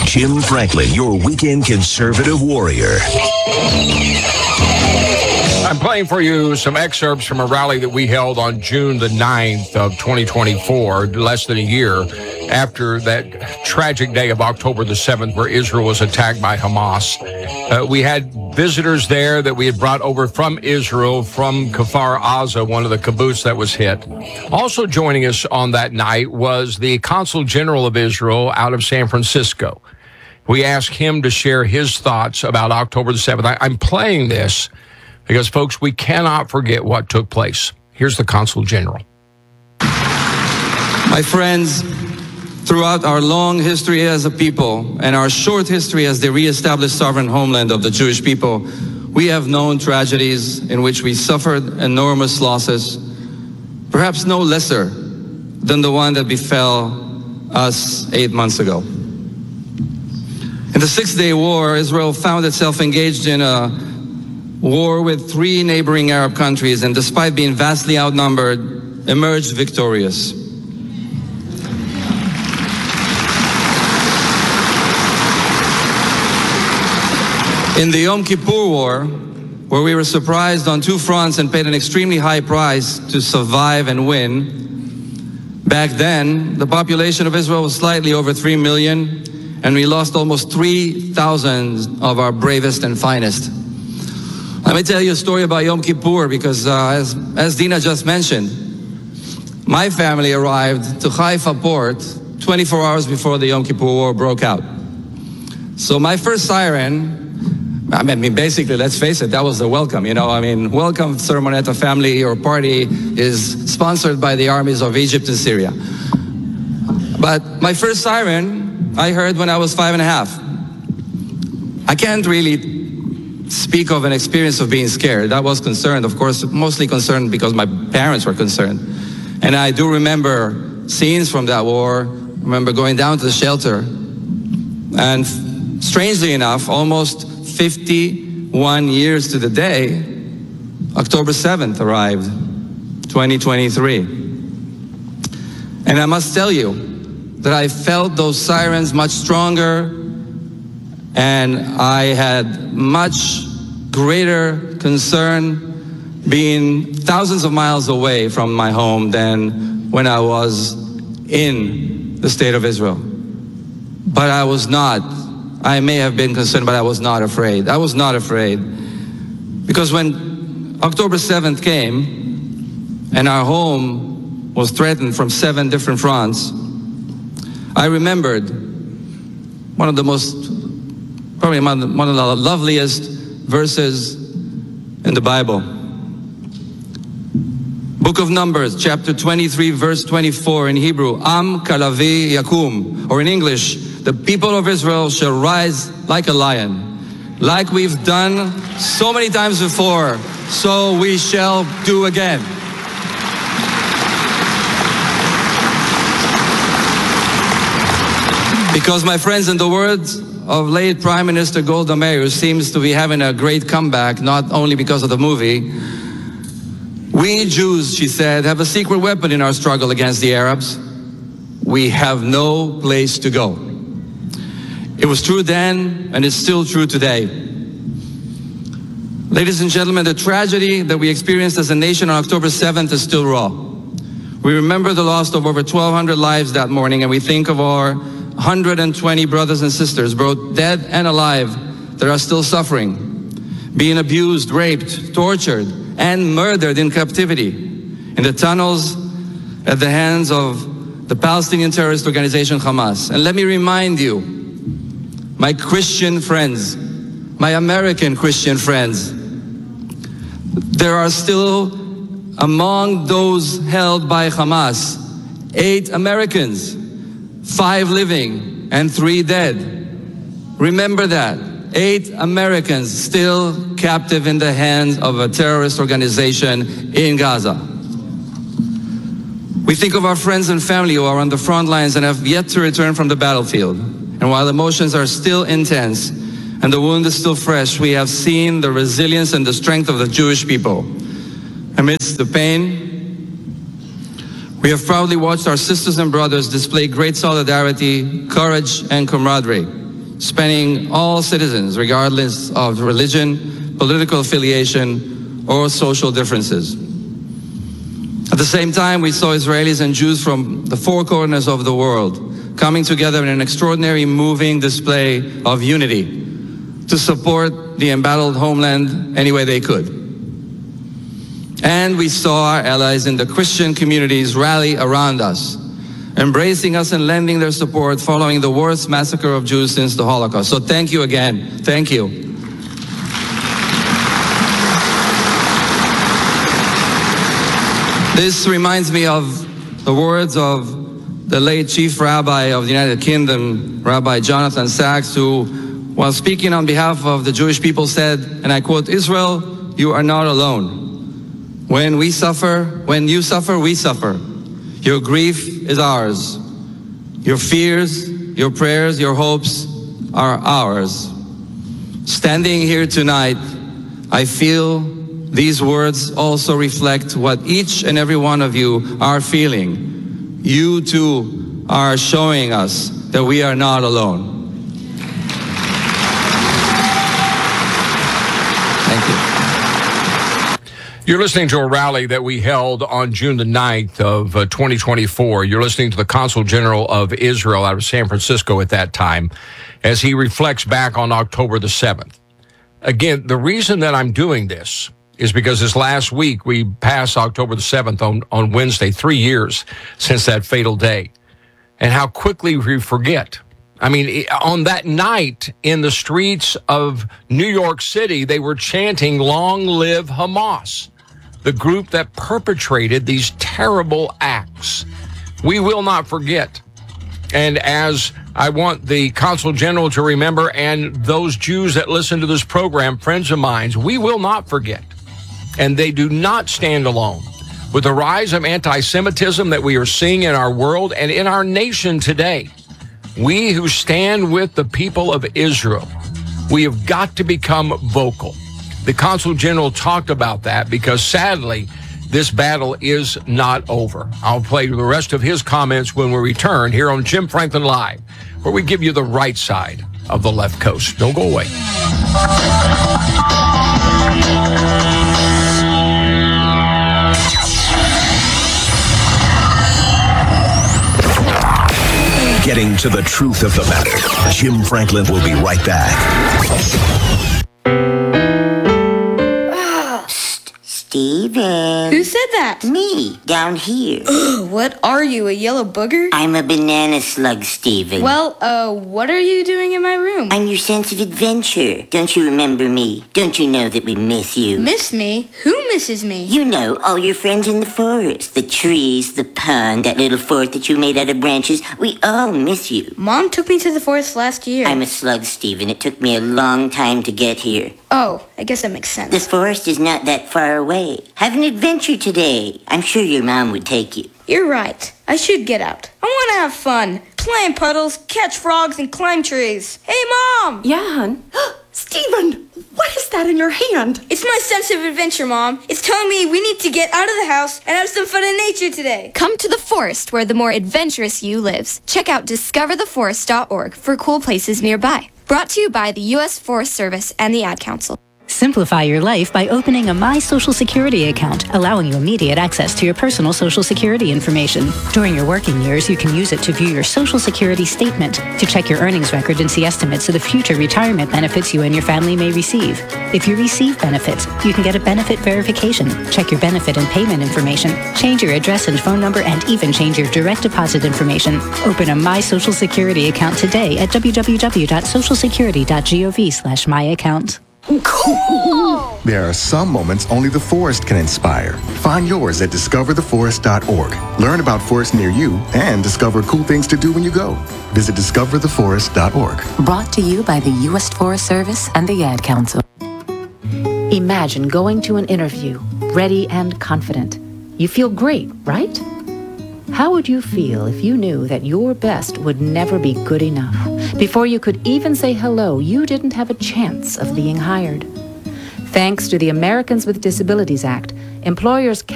Jim Franklin, your weekend conservative warrior. I'm playing for you some excerpts from a rally that we held on June the 9th of 2024, less than a year after that tragic day of October the 7th where Israel was attacked by Hamas. We had visitors there that we had brought over from Israel, from Kfar Aza, one of the kibbutz that was hit. Also joining us on that night was the Consul General of Israel out of San Francisco. We asked him to share his thoughts about October the 7th. I'm playing this because, folks, we cannot forget what took place. Here's the Consul General. My friends, throughout our long history as a people and our short history as the reestablished sovereign homeland of the Jewish people, we have known tragedies in which we suffered enormous losses, perhaps no lesser than the one that befell us 8 months ago. In the Six-Day War, Israel found itself engaged in a war with 3 neighboring Arab countries, and despite being vastly outnumbered, emerged victorious. In the Yom Kippur War, where we were surprised on 2 fronts and paid an extremely high price to survive and win, back then, the population of Israel was slightly over 3 million, and we lost almost 3,000 of our bravest and finest. Let me tell you a story about Yom Kippur, because as Dina just mentioned, my family arrived to Haifa port 24 hours before the Yom Kippur War broke out. So my first siren, I mean, basically, let's face it, that was the welcome, welcome ceremony at a family or party is sponsored by the armies of Egypt and Syria. But my first siren, I heard when I was 5 and a half. I can't really speak of an experience of being scared. I was concerned, of course, mostly concerned because my parents were concerned. And I do remember scenes from that war. I remember going down to the shelter. And strangely enough, almost 51 years to the day, October 7th arrived, 2023. And I must tell you that I felt those sirens much stronger, and I had much greater concern being thousands of miles away from my home than when I was in the state of Israel. But I was not. I may have been concerned, but I was not afraid. I was not afraid. Because when October 7th came and our home was threatened from 7 different fronts, I remembered one of the loveliest verses in the Bible. Book of Numbers, chapter 23, verse 24 in Hebrew, Am kalavi yakum, or in English, the people of Israel shall rise like a lion. Like we've done so many times before, so we shall do again. Because, my friends, in the words of late Prime Minister Golda Meir, who seems to be having a great comeback, not only because of the movie, we Jews, she said, have a secret weapon in our struggle against the Arabs. We have no place to go. It was true then, and it's still true today. Ladies and gentlemen, the tragedy that we experienced as a nation on October 7th is still raw. We remember the loss of over 1,200 lives that morning, and we think of our 120 brothers and sisters, both dead and alive, that are still suffering, being abused, raped, tortured, and murdered in captivity in the tunnels at the hands of the Palestinian terrorist organization Hamas. And let me remind you, my Christian friends, my American Christian friends, there are still among those held by Hamas 8 Americans, 5 living and 3 dead. Remember that. 8 Americans still captive in the hands of a terrorist organization in Gaza. We think of our friends and family who are on the front lines and have yet to return from the battlefield. And while emotions are still intense and the wound is still fresh, we have seen the resilience and the strength of the Jewish people. Amidst the pain, we have proudly watched our sisters and brothers display great solidarity, courage, and camaraderie. spanning all citizens, regardless of religion, political affiliation, or social differences. At the same time, we saw Israelis and Jews from the four corners of the world coming together in an extraordinary, moving display of unity to support the embattled homeland any way they could. And we saw our allies in the Christian communities rally around us, embracing us and lending their support following the worst massacre of Jews since the Holocaust. So thank you again. Thank you. This reminds me of the words of the late Chief Rabbi of the United Kingdom, Rabbi Jonathan Sachs, who, while speaking on behalf of the Jewish people, said, and I quote, "Israel, you are not alone. When you suffer, we suffer. Your grief is ours. Your fears, your prayers, your hopes are ours." Standing here tonight, I feel these words also reflect what each and every one of you are feeling. You too are showing us that we are not alone. Thank you. You're listening to a rally that we held on June the 9th of 2024. You're listening to the Consul General of Israel out of San Francisco at that time as he reflects back on October the 7th. Again, the reason that I'm doing this is because this last week we passed October the 7th on Wednesday, 3 years since that fatal day, and how quickly we forget. I mean, on that night in the streets of New York City, they were chanting, "Long live Hamas," the group that perpetrated these terrible acts. We will not forget. And as I want the Consul General to remember, and those Jews that listen to this program, friends of mine, we will not forget. And they do not stand alone. With the rise of anti-Semitism that we are seeing in our world and in our nation today, we who stand with the people of Israel, we have got to become vocal. The Consul General talked about that because sadly, this battle is not over. I'll play the rest of his comments when we return here on Jim Franklin Live, where we give you the right side of the left coast. Don't go away. Getting to the truth of the matter. Jim Franklin will be right back. Steven. Who said that? Me, down here. What are you, a yellow booger? I'm a banana slug, Steven. Well, what are you doing in my room? I'm your sense of adventure. Don't you remember me? Don't you know that we miss you? Miss me? Who misses me? You know, all your friends in the forest. The trees, the pond, that little fort that you made out of branches. We all miss you. Mom took me to the forest last year. I'm a slug, Steven. It took me a long time to get here. Oh, I guess that makes sense. The forest is not that far away. Have an adventure today. I'm sure your mom would take you. You're right. I should get out. I want to have fun. Play in puddles, catch frogs, and climb trees. Hey, Mom! Yeah, hon? Steven, what is that in your hand? It's my sense of adventure, Mom. It's telling me we need to get out of the house and have some fun in nature today. Come to the forest where the more adventurous you lives. Check out discovertheforest.org for cool places nearby. Brought to you by the U.S. Forest Service and the Ad Council. Simplify your life by opening a My Social Security account, allowing you immediate access to your personal Social Security information. During your working years, you can use it to view your Social Security statement, to check your earnings record and see estimates of the future retirement benefits you and your family may receive. If you receive benefits, you can get a benefit verification, check your benefit and payment information, change your address and phone number, and even change your direct deposit information. Open a My Social Security account today at www.socialsecurity.gov/myaccount. Cool! There are some moments only the forest can inspire. Find yours at discovertheforest.org. Learn about forests near you and discover cool things to do when you go. Visit discovertheforest.org. Brought to you by the U.S. Forest Service and the Ad Council. Imagine going to an interview, ready and confident. You feel great, right? How would you feel if you knew that your best would never be good enough? Before you could even say hello, you didn't have a chance of being hired. Thanks to the Americans with Disabilities Act, employers